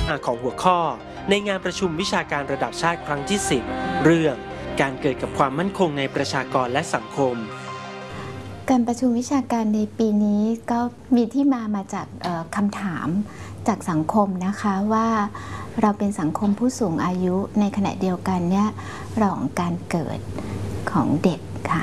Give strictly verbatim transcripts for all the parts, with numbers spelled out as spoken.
หาของหัวข้อในงานประชุมวิชาการระดับชาติครั้งที่ สิบ เรื่องการเกิดกับความมั่นคงในประชากรและสังคมการประชุมวิชาการในปีนี้ก็มีที่มามาจากคำถามจากสังคมนะคะว่าเราเป็นสังคมผู้สูงอายุในขณะเดียวกันเนี่ยเรื่องของการเกิดของเด็กค่ะ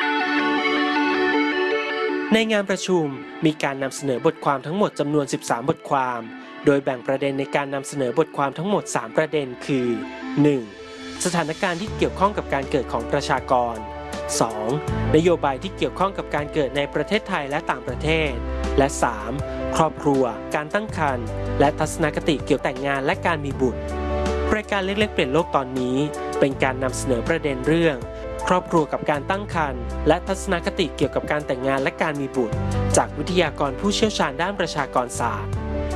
ในงานประชุมมีการนำเสนอบทความทั้งหมดจำนวนสิบสามบทความโดยแบ่งประเด็นในการนำเสนอบทความทั้งหมดสามประเด็นคือ หนึ่ง. สถานการณ์ที่เกี่ยวข้องกับการเกิดของประชากร สอง. นโยบายที่เกี่ยวข้องกับการเกิดในประเทศไทยและต่างประเทศและ สาม. ครอบครัวการตั้งครรภ์และทัศนคติเกี่ยวกับแต่งงานและการมีบุตรรายการเล็กๆเปลี่ยนโลกตอนนี้เป็นการนำเสนอประเด็นเรื่องครอบครัวกับการตั้งครรภ์และทัศนคติเกี่ยวกับการแต่งงานและการมีบุตรจากวิทยากรผู้เชี่ยวชาญด้านประชากรศาสตร์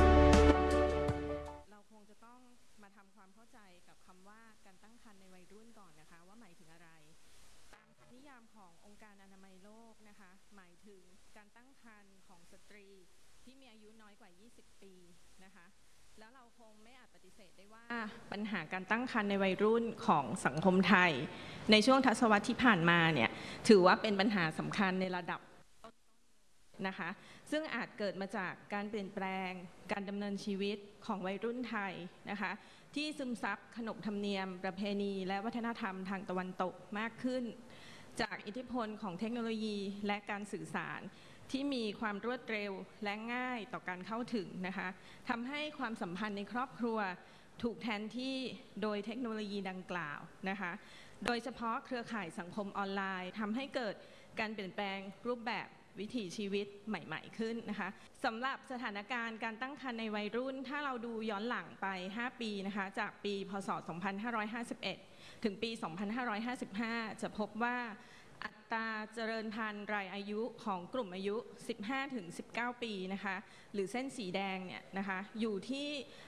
เราคงจะต้องมาทำความเข้าใจกับคำว่าการตั้งครรภ์ในวัยรุ่นก่อนนะคะว่าหมายถึงอะไรตามนิยามขององค์การอนามัยโลกนะคะหมายถึงการตั้งครรภ์ของสตรีที่มีอายุน้อยกว่ายี่สิบปีนะคะแล้วเราคงไม่อาจปฏิเสธได้ว่าปัญหาการตั้งครรภ์ในวัยรุ่นของสังคมไทยในช่วงทศวรรษที่ผ่านมาเนี่ยถือว่าเป็นปัญหาสำคัญในระดับนะคะซึ่งอาจเกิดมาจากการเปลี่ยนแปลงการดำเนินชีวิตของวัยรุ่นไทยนะคะที่ซึมซับขนบธรรมเนียมประเพณีและวัฒนธรรมทางตะวันตกมากขึ้นจากอิทธิพลของเทคโนโลยีและการสื่อสารที่มีความรวดเร็วและง่ายต่อการเข้าถึงนะคะทำให้ความสัมพันธ์ในครอบครัวถูกแทนที่โดยเทคโนโลยีดังกล่าวนะคะโดยเฉพาะเครือข่ายสังคมออนไลน์ทำให้เกิดการเปลี่ยนแปลงรูปแบบวิถีชีวิตใหม่ๆขึ้นนะคะสำหรับสถานการณ์การตั้งครรภ์ในวัยรุ่นถ้าเราดูย้อนหลังไปห้าปีนะคะจากปีพ.ศ. สองพันห้าร้อยห้าสิบเอ็ดถึงปีสองพันห้าร้อยห้าสิบห้าจะพบว่าอัตราเจริญพันธุ์รายอายุของกลุ่มอายุ สิบห้าถึงสิบเก้า ปีนะคะหรือเส้นสีแดงเนี่ยนะคะอยู่ที่